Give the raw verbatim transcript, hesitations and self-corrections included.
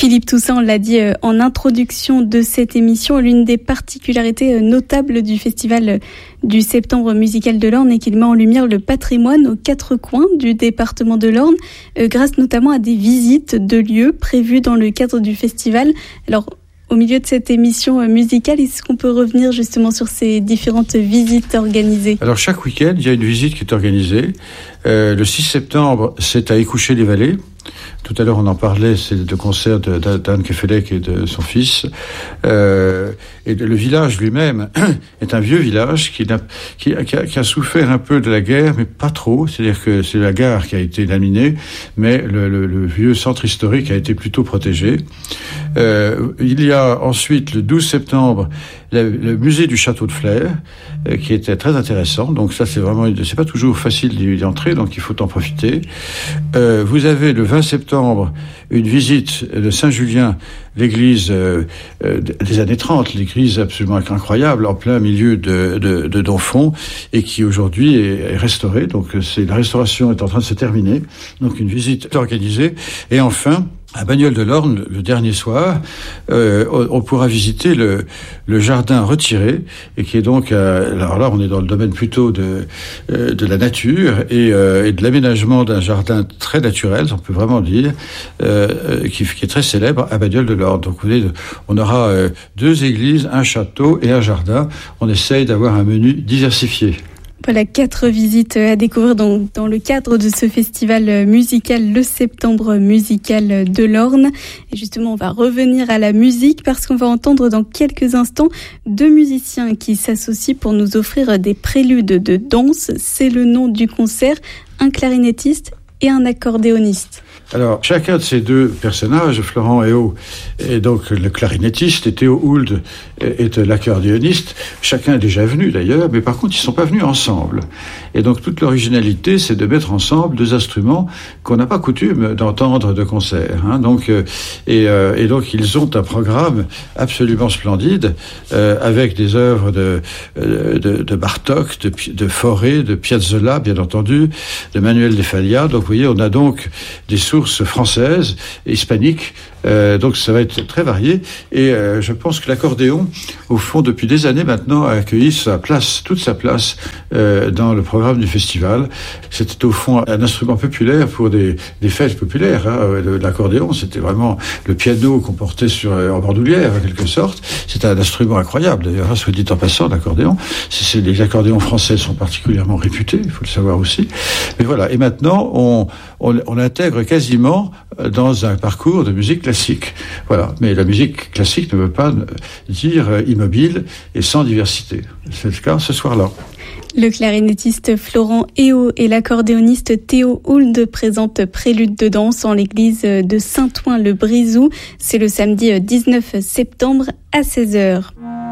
Philippe Toussaint, on l'a dit en introduction de cette émission, l'une des particularités notables du festival du Septembre musical de l'Orne est qu'il met en lumière le patrimoine aux quatre coins du département de l'Orne, grâce notamment à des visites de lieux prévues dans le cadre du festival. Alors, au milieu de cette émission musicale, est-ce qu'on peut revenir justement sur ces différentes visites organisées ? Alors chaque week-end, il y a une visite qui est organisée. Euh, le six septembre, c'est à Écouché-les-Vallées. Tout à l'heure, on en parlait, c'est le concert de, d'Anne Kefelec et de son fils. Euh, et le village lui-même est un vieux village qui, n'a, qui, qui, a, qui a souffert un peu de la guerre, mais pas trop. C'est-à-dire que c'est la gare qui a été laminée, mais le, le, le vieux centre historique a été plutôt protégé. Euh, il y a ensuite, le douze septembre, le, le musée du château de Flers, euh, qui était très intéressant. Donc ça, c'est vraiment, c'est pas toujours facile d'y entrer, donc il faut en profiter. Euh, vous avez le vingt septembre une visite de Saint-Julien, l'église euh, euh, des années trente, l'église absolument incroyable, en plein milieu de, de, de Donfont, et qui aujourd'hui est, est restaurée. Donc c'est, la restauration est en train de se terminer. Donc une visite organisée. Et enfin, à Bagnoles-de-l'Orne, le dernier soir, euh, on pourra visiter le, le jardin retiré, et qui est donc, euh, alors là, on est dans le domaine plutôt de, euh, de la nature et, euh, et de l'aménagement d'un jardin très naturel, on peut vraiment dire, euh, qui, qui est très célèbre à Bagnoles-de-l'Orne. Donc, vous voyez, on aura euh, deux églises, un château et un jardin. On essaye d'avoir un menu diversifié. Voilà, quatre visites à découvrir dans, dans le cadre de ce festival musical, le Septembre musical de l'Orne. Et justement, on va revenir à la musique parce qu'on va entendre dans quelques instants deux musiciens qui s'associent pour nous offrir des préludes de danse. C'est le nom du concert, un clarinettiste et un accordéoniste. Alors, chacun de ces deux personnages, Florent Héault est donc le clarinettiste et Théo Hould est l'accordéoniste. Chacun est déjà venu d'ailleurs, mais par contre, ils ne sont pas venus ensemble. Et donc, toute l'originalité, c'est de mettre ensemble deux instruments qu'on n'a pas coutume d'entendre de concert. Hein. Donc, euh, et, euh, et donc, ils ont un programme absolument splendide euh, avec des œuvres de, de, de Bartók, de, de Fauré, de Piazzolla, bien entendu, de Manuel de Falla. Donc, vous voyez, on a donc des sources françaises et hispaniques, euh, donc ça va être très varié, et euh, je pense que l'accordéon, au fond, depuis des années maintenant, a accueilli sa place, toute sa place euh, dans le programme du festival. C'était au fond un instrument populaire pour des, des fêtes populaires, hein. L'accordéon, c'était vraiment le piano qu'on portait sur, en bandoulière, en quelque sorte. C'est un instrument incroyable, d'ailleurs, soit dit en passant, l'accordéon. C'est, c'est, les accordéons français sont particulièrement réputés, il faut le savoir aussi. Mais voilà, et maintenant, on, on, on l'intègre quasiment dans un parcours de musique classique. Voilà. Mais la musique classique ne veut pas dire immobile et sans diversité. C'est le cas ce soir-là. Le clarinettiste Florent Héault et l'accordéoniste Théo Hould présentent Prélude de danse en l'église de Saint-Ouen-le-Brizou. C'est le samedi dix-neuf septembre à seize heures.